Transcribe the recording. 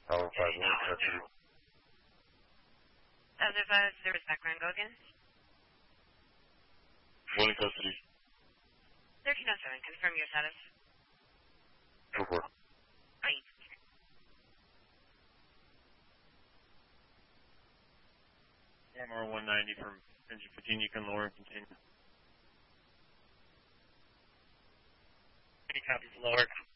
Alpha 51, touch you. Alpha, service background, go again. One in custody. 1307, confirm your status. Go for it. Bye. MR 190 from engine 15, you can lower and continue. Any copies lowered?